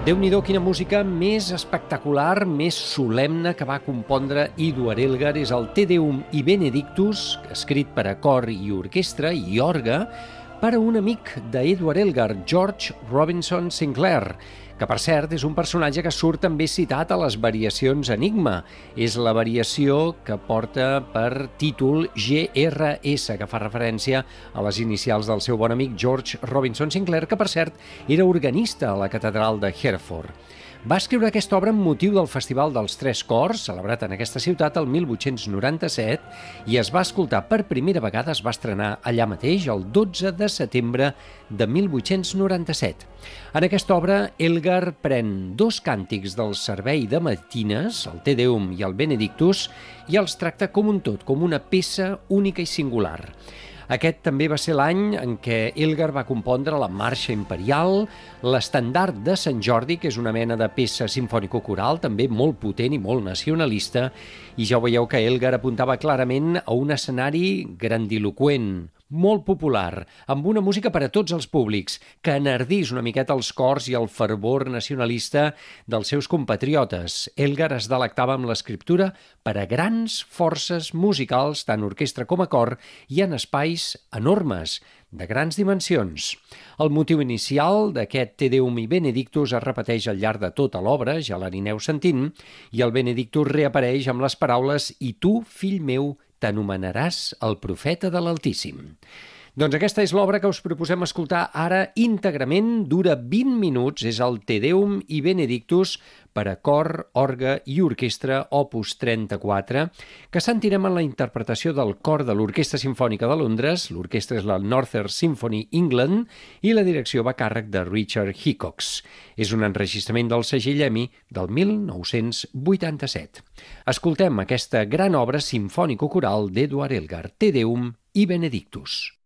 Déu-n'hi-do, quina música més espectacular, més solemne que va compondre Edward Elgar. És el Te Deum i Benedictus, escrit per a cor i orquestra i orgue, per a un amic d'Edward Elgar, George Robinson Sinclair, que per cert és un personatge que surt també citat a les variacions Enigma. És la variació que porta per títol GRS, que fa referència a les inicials del seu bon amic George Robinson Sinclair, que per cert era organista a la catedral de Hereford. Va escriure aquesta obra amb motiu del Festival dels Tres Cors, celebrat en aquesta ciutat el 1897, i es va escoltar per primera vegada, es va estrenar allà mateix, el 12 de setembre de 1897. En aquesta obra, Elgar pren dos càntics del servei de matines, el Te Deum i el Benedictus, i els tracta com un tot, com una peça única i singular. Aquest també va ser l'any en què Elgar va compondre la Marxa Imperial, l'Estendard de Sant Jordi, que és una mena de peça simfònico-coral, també molt potent i molt nacionalista, i ja veieu que Elgar apuntava clarament a un escenari grandiloqüent, molt popular, amb una música per a tots els públics, que enardís una miqueta els cors i el fervor nacionalista dels seus compatriotes. Elgar es delectava amb l'escriptura per a grans forces musicals, tant orquestra com a cor, i en espais enormes, de grans dimensions. El motiu inicial d'aquest Te Deum i Benedictus es repeteix al llarg de tota l'obra, ja l'anireu sentint, i el Benedictus reapareix amb les paraules «I tu, fill meu, t'anomenaràs el profeta de l'Altíssim». Doncs aquesta és l'obra que us proposem escoltar ara íntegrament, dura 20 minuts, és el Te Deum i Benedictus per a cor, orgue i orquestra, opus 34, que sentirem en la interpretació del cor de l'Orquestra Simfònica de Londres. L'orquestra és la Northern Symphony England i la direcció va a càrrec de Richard Hickox. És un enregistrament del segell EMI del 1987. Escoltem aquesta gran obra simfònico-coral d'Edward Elgar, Te Deum i Benedictus.